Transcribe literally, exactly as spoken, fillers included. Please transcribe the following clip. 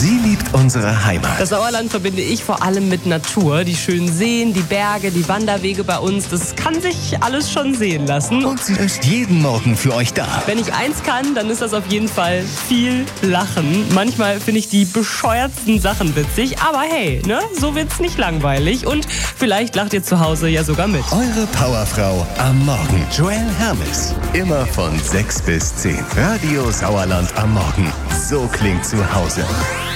Sie liebt unsere Heimat. Das Sauerland verbinde ich vor allem mit Natur. Die schönen Seen, die Berge, die Wanderwege bei uns, das kann sich alles schon sehen lassen. Und sie ist jeden Morgen für euch da. Wenn ich eins kann, dann ist das auf jeden Fall viel lachen. Manchmal finde ich die bescheuertsten Sachen witzig, aber hey, ne, so wird's nicht langweilig und vielleicht lacht ihr zu Hause ja sogar mit. Eure Powerfrau am Morgen. Joelle Hermes. Immer von sechs bis zehn. Radio Sauerland am Morgen. So klingt zu Hause.